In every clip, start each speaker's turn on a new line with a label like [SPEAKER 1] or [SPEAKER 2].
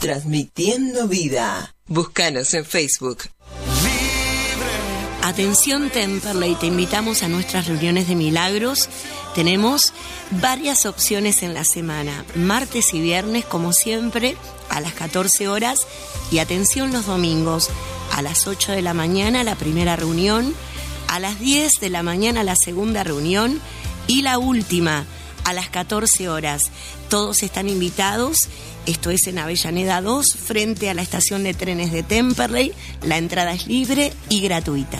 [SPEAKER 1] Transmitiendo vida. Búscanos en Facebook.
[SPEAKER 2] Atención Temperley, te invitamos a nuestras reuniones de milagros. Tenemos varias opciones en la semana, martes y viernes como siempre a las 14 horas y atención los domingos a las 8 de la mañana la primera reunión, a las 10 de la mañana la segunda reunión y la última a las 14 horas. Todos están invitados. Esto es en Avellaneda 2, frente a la estación de trenes de Temperley. La entrada es libre y gratuita.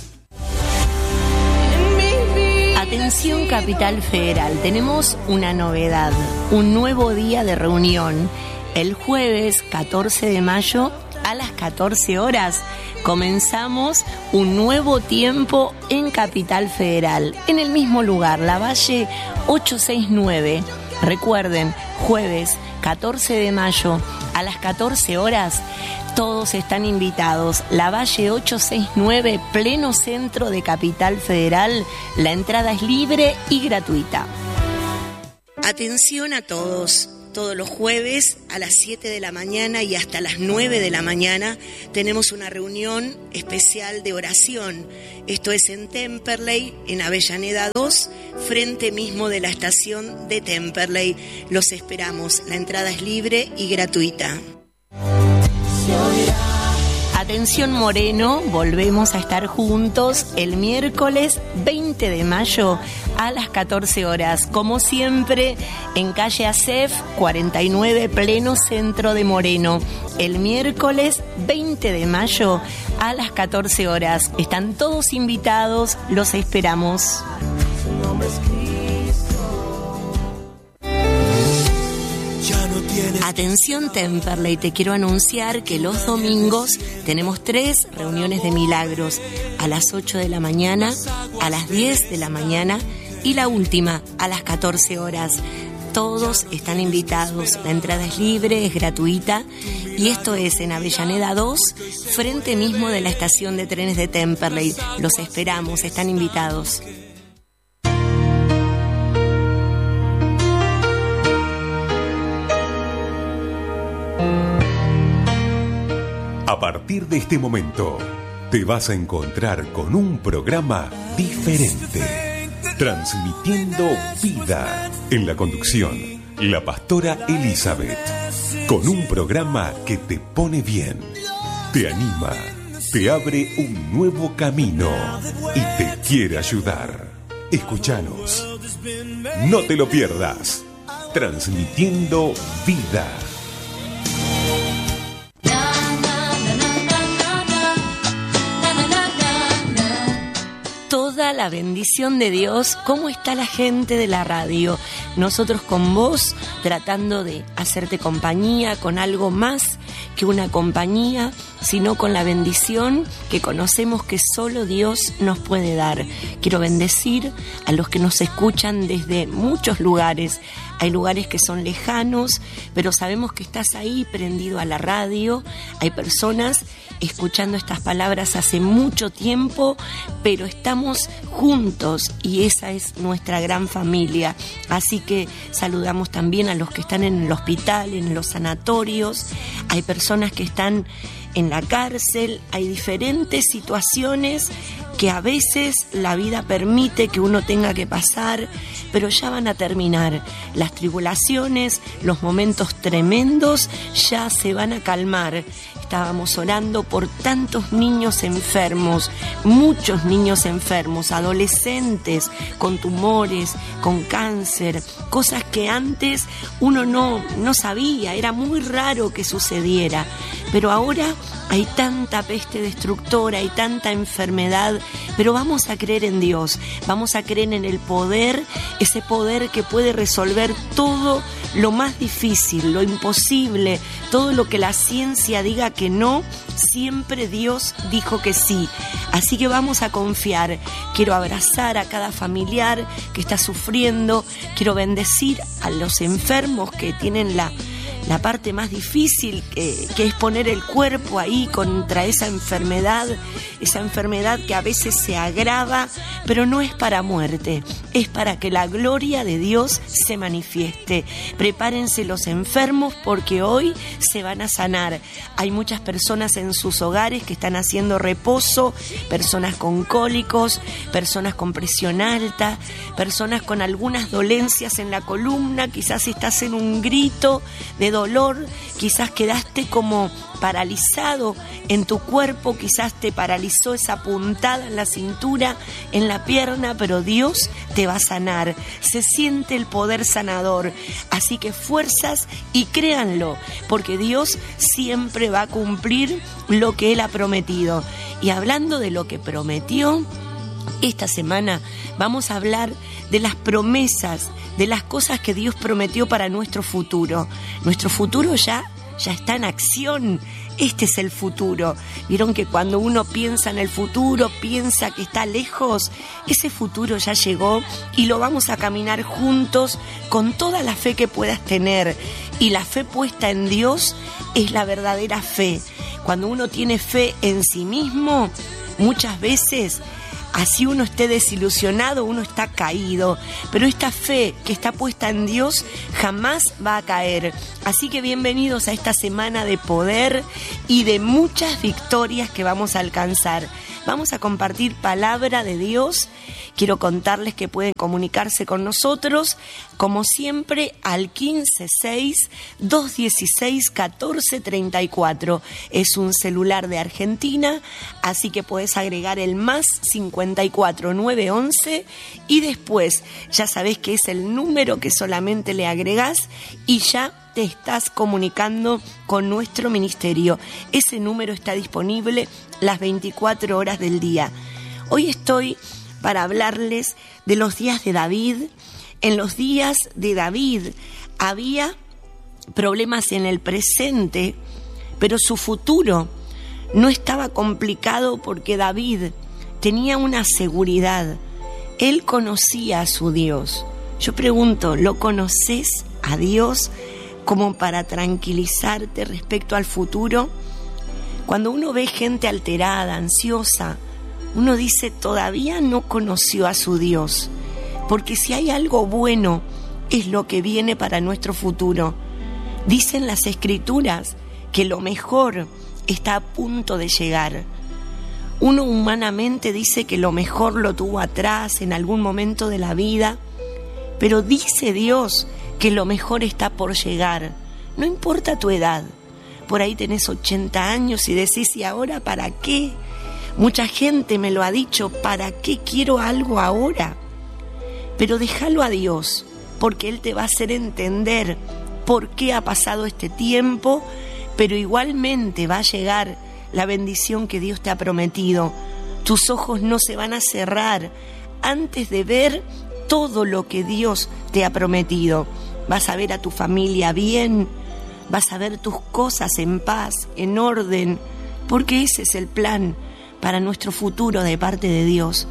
[SPEAKER 2] Atención Capital Federal, tenemos una novedad, un nuevo día de reunión. El jueves 14 de mayo a las 14 horas comenzamos un nuevo tiempo en Capital Federal, en el mismo lugar, Lavalle 869. Recuerden, jueves 14 de mayo a las 14 horas, todos están invitados. Lavalle 869, pleno centro de Capital Federal. La entrada es libre y gratuita. Atención a todos. Todos los jueves a las 7 de la mañana y hasta las 9 de la mañana tenemos una reunión especial de oración. Esto es en Temperley, en Avellaneda 2, frente mismo de la estación de Temperley. Los esperamos. La entrada es libre y gratuita. Atención Moreno, volvemos a estar juntos el miércoles 20 de mayo a las 14 horas, como siempre en calle ACEF 49, pleno centro de Moreno. El miércoles 20 de mayo a las 14 horas. Están todos invitados, los esperamos. Atención Temperley, te quiero anunciar que los domingos tenemos 3 reuniones de milagros, a las 8 de la mañana, a las 10 de la mañana y la última a las 14 horas. Todos están invitados, la entrada es libre, es gratuita y esto es en Avellaneda 2, frente mismo de la estación de trenes de Temperley. Los esperamos, están invitados.
[SPEAKER 3] A partir de este momento, te vas a encontrar con un programa diferente, transmitiendo vida. En la conducción, la pastora Elizabeth, con un programa que te pone bien, te anima, te abre un nuevo camino y te quiere ayudar. Escúchanos, no te lo pierdas, transmitiendo vida.
[SPEAKER 2] Toda la bendición de Dios. ¿Cómo está la gente de la radio? Nosotros con vos, tratando de hacerte compañía con algo más que una compañía, sino con la bendición que conocemos que solo Dios nos puede dar. Quiero bendecir a los que nos escuchan desde muchos lugares. Hay lugares que son lejanos, pero sabemos que estás ahí prendido a la radio. Hay personas escuchando estas palabras hace mucho tiempo, pero estamos juntos y esa es nuestra gran familia. Así que saludamos también a los que están en el hospital, en los sanatorios. Hay personas que están en la cárcel. Hay diferentes situaciones que a veces la vida permite que uno tenga que pasar, pero ya van a terminar. Las tribulaciones, los momentos tremendos ya se van a calmar. Estábamos orando por tantos niños enfermos, muchos niños enfermos, adolescentes con tumores, con cáncer, cosas que antes uno no sabía, era muy raro que sucediera, pero ahora hay tanta peste destructora, hay tanta enfermedad, pero vamos a creer en Dios, vamos a creer en el poder, ese poder que puede resolver todo lo más difícil, lo imposible, todo lo que la ciencia diga que no, siempre Dios dijo que sí. Así que vamos a confiar. Quiero abrazar a cada familiar que está sufriendo, quiero bendecir a los enfermos que tienen la la parte más difícil que es poner el cuerpo ahí contra esa enfermedad que a veces se agrava, pero no es para muerte, es para que la gloria de Dios se manifieste. Prepárense los enfermos porque hoy se van a sanar. Hay muchas personas en sus hogares que están haciendo reposo, personas con cólicos, personas con presión alta, personas con algunas dolencias en la columna, quizás estás en un grito de dolor, quizás quedaste como paralizado en tu cuerpo, quizás te paralizó esa puntada en la cintura, en la pierna, pero Dios te va a sanar. Se siente el poder sanador, así que fuerzas y créanlo, porque Dios siempre va a cumplir lo que Él ha prometido. Y hablando de lo que prometió, esta semana vamos a hablar de las promesas, de las cosas que Dios prometió para nuestro futuro. Nuestro futuro ya está en acción. Este es el futuro. Vieron que cuando uno piensa en el futuro, piensa que está lejos, ese futuro ya llegó y lo vamos a caminar juntos con toda la fe que puedas tener. Y la fe puesta en Dios es la verdadera fe. Cuando uno tiene fe en sí mismo, muchas veces, así uno esté desilusionado, uno está caído, pero esta fe que está puesta en Dios jamás va a caer. Así que bienvenidos a esta semana de poder y de muchas victorias que vamos a alcanzar. Vamos a compartir palabra de Dios. Quiero contarles que pueden comunicarse con nosotros, como siempre, al 156-216-1434. Es un celular de Argentina, así que puedes agregar el más 54911 y después ya sabés que es el número que solamente le agregás y ya te estás comunicando con nuestro ministerio. Ese número está disponible las 24 horas del día. Hoy estoy para hablarles de los días de David. En los días de David había problemas en el presente, pero su futuro no estaba complicado porque David tenía una seguridad. Él conocía a su Dios. Yo pregunto, ¿lo conoces a Dios como para tranquilizarte respecto al futuro? Cuando uno ve gente alterada, ansiosa, uno dice, todavía no conoció a su Dios, porque si hay algo bueno, es lo que viene para nuestro futuro. Dicen las Escrituras que lo mejor está a punto de llegar. Uno humanamente dice que lo mejor lo tuvo atrás en algún momento de la vida, pero dice Dios que lo mejor está por llegar. No importa tu edad, por ahí tenés 80 años y decís, ¿y ahora para qué? Mucha gente me lo ha dicho, ¿para qué quiero algo ahora? Pero déjalo a Dios, porque Él te va a hacer entender por qué ha pasado este tiempo, pero igualmente va a llegar la bendición que Dios te ha prometido. Tus ojos no se van a cerrar antes de ver todo lo que Dios te ha prometido. Vas a ver a tu familia bien, vas a ver tus cosas en paz, en orden, porque ese es el plan para nuestro futuro de parte de Dios.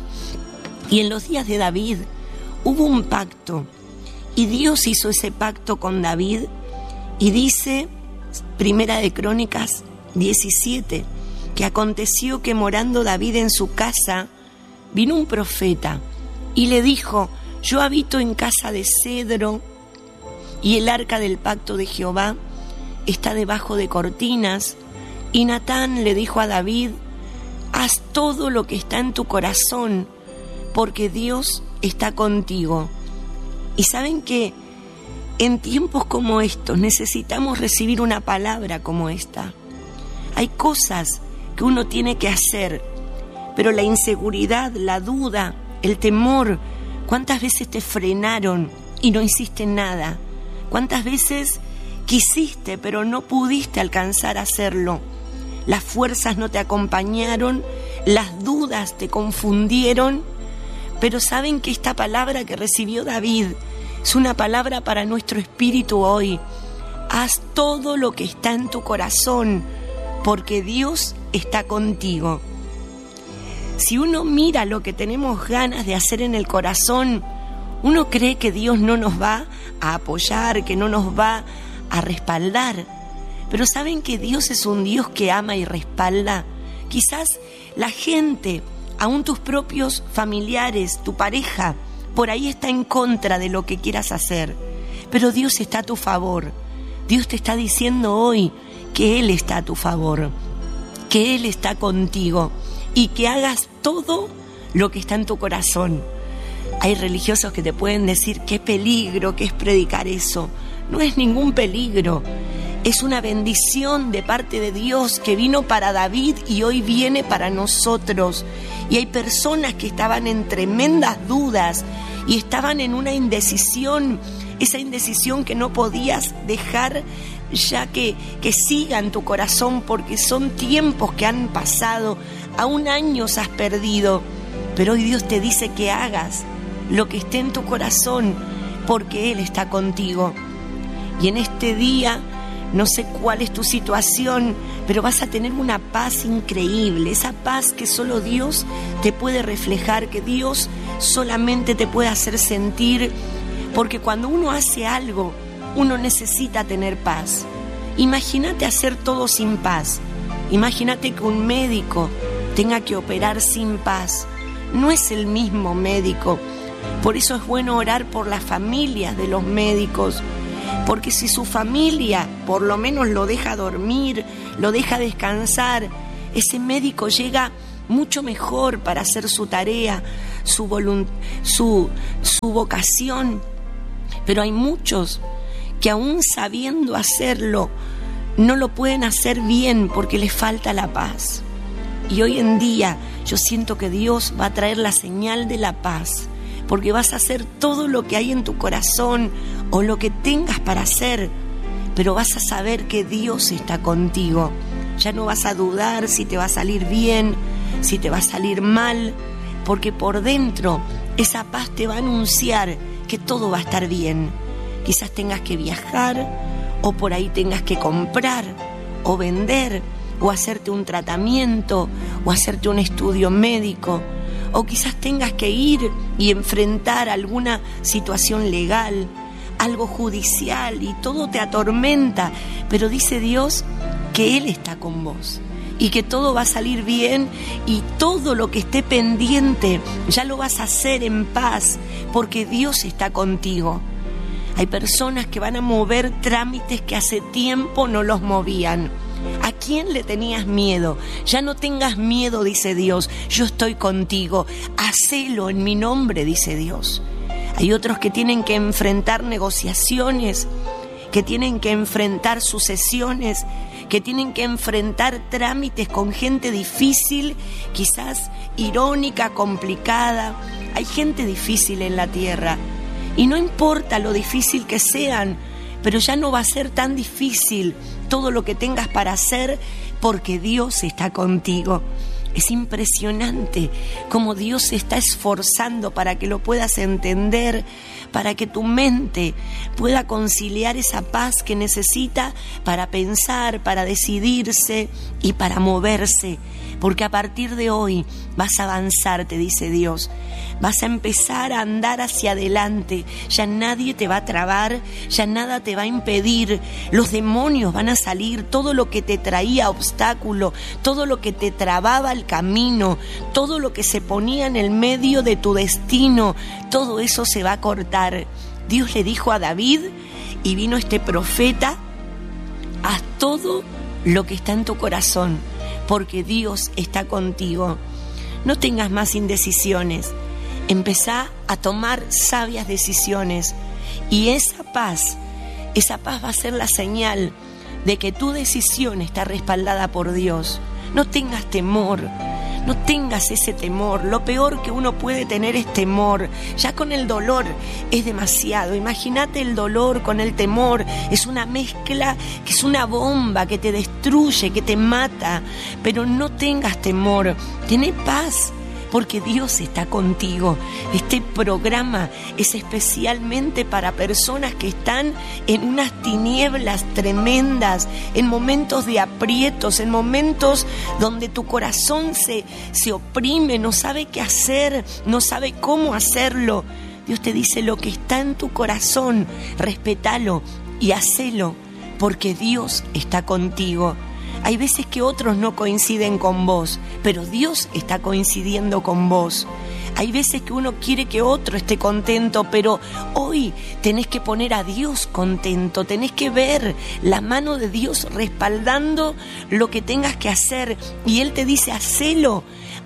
[SPEAKER 2] Y en los días de David hubo un pacto, y Dios hizo ese pacto con David, y dice, Primera de Crónicas 17, que aconteció que morando David en su casa, vino un profeta, y le dijo, yo habito en casa de cedro, y el arca del pacto de Jehová está debajo de cortinas. Y Natán le dijo a David, haz todo lo que está en tu corazón, porque Dios está contigo. Y saben que en tiempos como estos necesitamos recibir una palabra como esta. Hay cosas que uno tiene que hacer, pero la inseguridad, la duda, el temor, ¿cuántas veces te frenaron y no hiciste nada? ¿Cuántas veces quisiste pero no pudiste alcanzar a hacerlo? Las fuerzas no te acompañaron, las dudas te confundieron, pero saben que esta palabra que recibió David es una palabra para nuestro espíritu hoy. Haz todo lo que está en tu corazón, porque Dios está contigo. Si uno mira lo que tenemos ganas de hacer en el corazón, uno cree que Dios no nos va a apoyar, que no nos va a respaldar. Pero ¿saben que Dios es un Dios que ama y respalda? Quizás la gente, aún tus propios familiares, tu pareja, por ahí está en contra de lo que quieras hacer. Pero Dios está a tu favor. Dios te está diciendo hoy que Él está a tu favor, que Él está contigo y que hagas todo lo que está en tu corazón. Hay religiosos que te pueden decir qué peligro que es predicar eso. No es ningún peligro. Es una bendición de parte de Dios que vino para David y hoy viene para nosotros. Y hay personas que estaban en tremendas dudas y estaban en una indecisión, esa indecisión que no podías dejar ya que siga en tu corazón, porque son tiempos que han pasado, aún años has perdido, pero hoy Dios te dice que hagas lo que esté en tu corazón, porque Él está contigo. Y en este día, no sé cuál es tu situación, pero vas a tener una paz increíble, esa paz que solo Dios te puede reflejar, que Dios solamente te puede hacer sentir, porque cuando uno hace algo, uno necesita tener paz. Imagínate hacer todo sin paz. Imagínate que un médico tenga que operar sin paz. No es el mismo médico. Por eso es bueno orar por las familias de los médicos, porque si su familia por lo menos lo deja dormir, lo deja descansar, ese médico llega mucho mejor para hacer su tarea, su vocación. Pero hay muchos que aún sabiendo hacerlo, no lo pueden hacer bien porque les falta la paz. Y hoy en día yo siento que Dios va a traer la señal de la paz, porque vas a hacer todo lo que hay en tu corazón o lo que tengas para hacer, pero vas a saber que Dios está contigo. Ya no vas a dudar si te va a salir bien, si te va a salir mal, porque por dentro esa paz te va a anunciar que todo va a estar bien. Quizás tengas que viajar, o por ahí tengas que comprar, o vender, o hacerte un tratamiento, o hacerte un estudio médico, o quizás tengas que ir y enfrentar alguna situación legal, algo judicial, y todo te atormenta, pero dice Dios que Él está con vos y que todo va a salir bien, y todo lo que esté pendiente ya lo vas a hacer en paz, porque Dios está contigo. Hay personas que van a mover trámites que hace tiempo no los movían. ¿A quién le tenías miedo? Ya no tengas miedo, dice Dios. Yo estoy contigo. Hacelo en mi nombre, dice Dios. Hay otros que tienen que enfrentar negociaciones, que tienen que enfrentar sucesiones, que tienen que enfrentar trámites con gente difícil, quizás irónica, complicada. Hay gente difícil en la tierra. Y no importa lo difícil que sean, pero ya no va a ser tan difícil todo lo que tengas para hacer, porque Dios está contigo. Es impresionante cómo Dios se está esforzando para que lo puedas entender, para que tu mente pueda conciliar esa paz que necesita para pensar, para decidirse y para moverse. Porque a partir de hoy vas a avanzar, te dice Dios. Vas a empezar a andar hacia adelante. Ya nadie te va a trabar, ya nada te va a impedir. Los demonios van a salir, todo lo que te traía obstáculo, todo lo que te trababa el camino, todo lo que se ponía en el medio de tu destino, todo eso se va a cortar. Dios le dijo a David, y vino este profeta: haz todo lo que está en tu corazón, porque Dios está contigo. No tengas más indecisiones. Empezá a tomar sabias decisiones. Y esa paz va a ser la señal de que tu decisión está respaldada por Dios. No tengas temor. No tengas ese temor. Lo peor que uno puede tener es temor. Ya con el dolor es demasiado. Imagínate el dolor con el temor. Es una mezcla que es una bomba que te destruye, que te mata. Pero no tengas temor. Tené paz, porque Dios está contigo. Este programa es especialmente para personas que están en unas tinieblas tremendas, en momentos de aprietos, en momentos donde tu corazón se oprime, no sabe qué hacer, no sabe cómo hacerlo. Dios te dice: lo que está en tu corazón, respétalo y hacelo, porque Dios está contigo. Hay veces que otros no coinciden con vos, pero Dios está coincidiendo con vos. Hay veces que uno quiere que otro esté contento, pero hoy tenés que poner a Dios contento, tenés que ver la mano de Dios respaldando lo que tengas que hacer. Y Él te dice, hacelo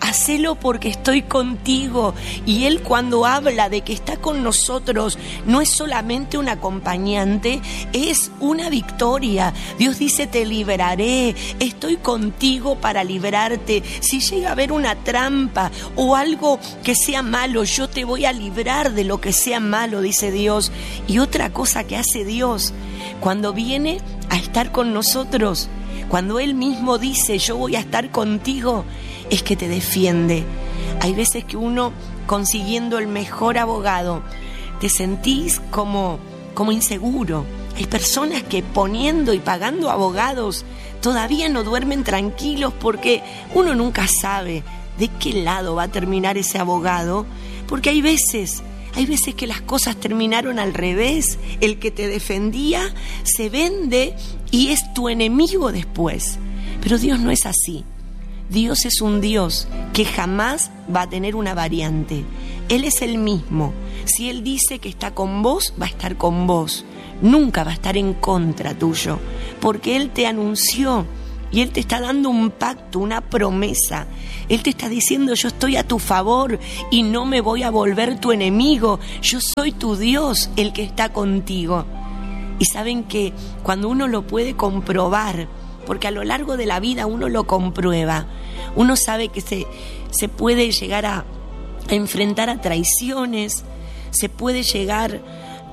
[SPEAKER 2] porque estoy contigo. Y Él, cuando habla de que está con nosotros, no es solamente un acompañante, es una victoria. Dios dice, te liberaré, estoy contigo para librarte. Si llega a haber una trampa o algo que sea malo, yo te voy a librar de lo que sea malo, dice Dios. Y otra cosa que hace Dios, cuando viene a estar con nosotros, cuando Él mismo dice, yo voy a estar contigo, es que te defiende. Hay veces que uno, consiguiendo el mejor abogado, te sentís como inseguro. Hay personas que poniendo y pagando abogados todavía no duermen tranquilos porque uno nunca sabe de qué lado va a terminar ese abogado, porque hay veces que las cosas terminaron al revés. El que te defendía se vende y es tu enemigo después. Pero Dios no es así. Dios es un Dios que jamás va a tener una variante. Él es el mismo. Si Él dice que está con vos, va a estar con vos. Nunca va a estar en contra tuyo, porque Él te anunció y Él te está dando un pacto, una promesa. Él te está diciendo, yo estoy a tu favor y no me voy a volver tu enemigo. Yo soy tu Dios, el que está contigo. Y saben que cuando uno lo puede comprobar, porque a lo largo de la vida uno lo comprueba, uno sabe que se puede llegar a enfrentar a traiciones, se puede llegar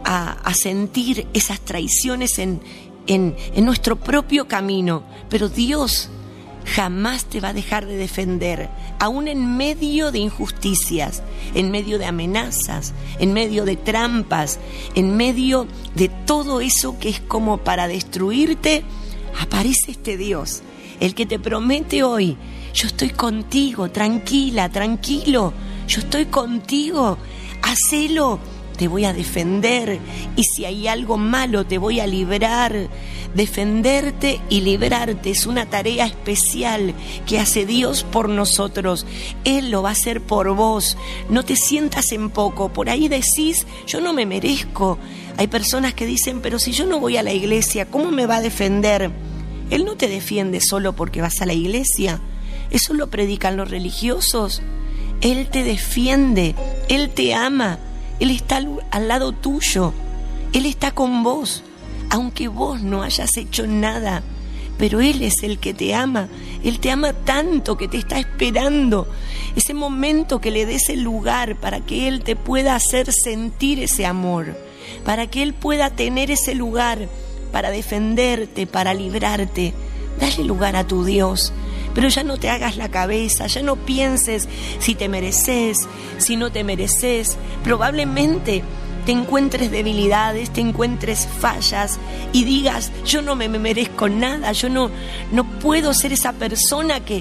[SPEAKER 2] a sentir esas traiciones en nuestro propio camino, pero Dios jamás te va a dejar de defender, aún en medio de injusticias, en medio de amenazas, en medio de trampas, en medio de todo eso que es como para destruirte. Aparece este Dios, el que te promete hoy, yo estoy contigo, tranquila, tranquilo, yo estoy contigo, hacelo, te voy a defender, y si hay algo malo te voy a librar. Defenderte y librarte es una tarea especial que hace Dios por nosotros. Él lo va a hacer por vos. No te sientas en poco. Por ahí decís, yo no me merezco. Hay personas que dicen, pero si yo no voy a la iglesia, ¿cómo me va a defender? Él no te defiende solo porque vas a la iglesia. Eso lo predican los religiosos. Él te defiende, Él te ama, Él está al lado tuyo, Él está con vos, aunque vos no hayas hecho nada, pero Él es el que te ama. Él te ama tanto que te está esperando ese momento que le des el lugar para que Él te pueda hacer sentir ese amor, para que Él pueda tener ese lugar para defenderte, para librarte. Dale lugar a tu Dios, pero ya no te hagas la cabeza, ya no pienses si te mereces, si no te mereces. Probablemente te encuentres debilidades, te encuentres fallas y digas, yo no me merezco nada, yo no puedo ser esa persona que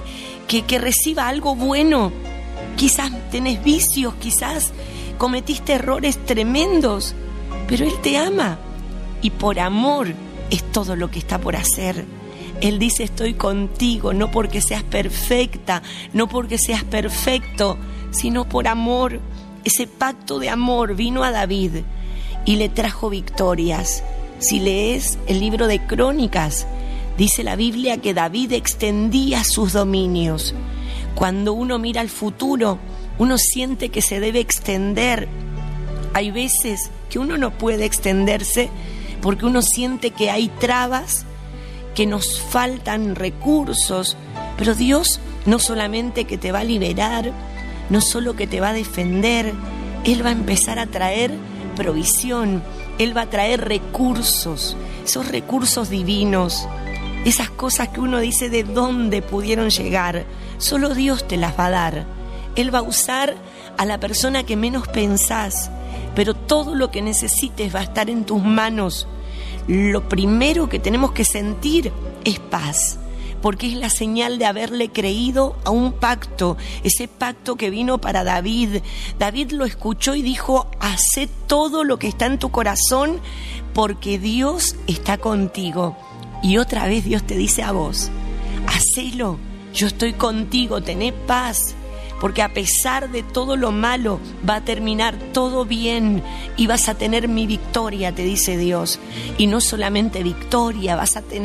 [SPEAKER 2] reciba algo bueno. Quizás tenés vicios, quizás cometiste errores tremendos, pero Él te ama y por amor es todo lo que está por hacer. Él dice, estoy contigo, no porque seas perfecta, no porque seas perfecto, sino por amor. Ese pacto de amor vino a David y le trajo victorias. Si lees el libro de Crónicas, dice la Biblia que David extendía sus dominios. Cuando uno mira al futuro, uno siente que se debe extender. Hay veces que uno no puede extenderse porque uno siente que hay trabas, que nos faltan recursos, pero Dios no solamente que te va a liberar, no solo que te va a defender, Él va a empezar a traer provisión, Él va a traer recursos, esos recursos divinos, esas cosas que uno dice de dónde pudieron llegar, solo Dios te las va a dar. Él va a usar a la persona que menos pensás, pero todo lo que necesites va a estar en tus manos. Lo primero que tenemos que sentir es paz, porque es la señal de haberle creído a un pacto, ese pacto que vino para David. David lo escuchó y dijo: hacé todo lo que está en tu corazón, porque Dios está contigo. Y otra vez Dios te dice a vos: hacelo, yo estoy contigo, tené paz, porque a pesar de todo lo malo va a terminar todo bien y vas a tener mi victoria, te dice Dios. Y no solamente victoria,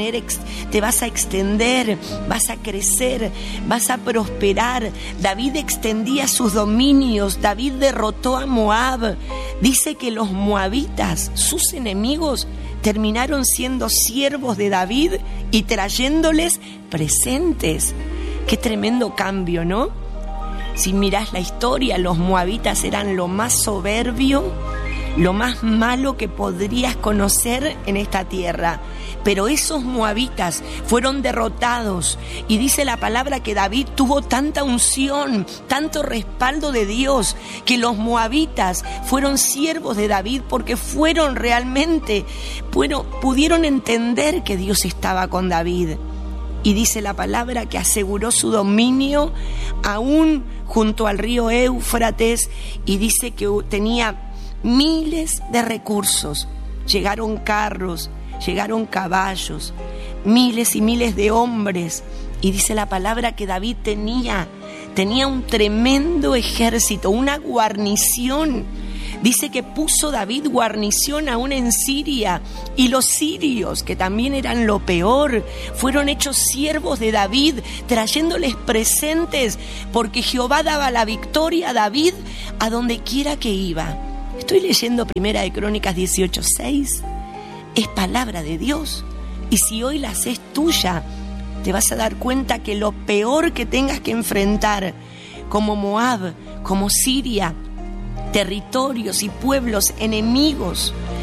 [SPEAKER 2] te vas a extender, vas a crecer, vas a prosperar. David extendía sus dominios, David derrotó a Moab. Dice que los moabitas, sus enemigos, terminaron siendo siervos de David y trayéndoles presentes. Qué tremendo cambio, ¿no? Si mirás la historia, los moabitas eran lo más soberbio, lo más malo que podrías conocer en esta tierra. Pero esos moabitas fueron derrotados, y dice la palabra que David tuvo tanta unción, tanto respaldo de Dios, que los moabitas fueron siervos de David porque fueron realmente, pudieron entender que Dios estaba con David. Y dice la palabra que aseguró su dominio aún junto al río Éufrates, y dice que tenía miles de recursos. Llegaron carros, llegaron caballos, miles y miles de hombres. Y dice la palabra que David tenía un tremendo ejército, una guarnición. Dice que puso David guarnición aún en Siria, y los sirios, que también eran lo peor, fueron hechos siervos de David, trayéndoles presentes, porque Jehová daba la victoria a David a donde quiera que iba. Estoy leyendo Primera de Crónicas 18:6. Es palabra de Dios, y si hoy la haces tuya, te vas a dar cuenta que lo peor que tengas que enfrentar, como Moab, como Siria, territorios y pueblos enemigos,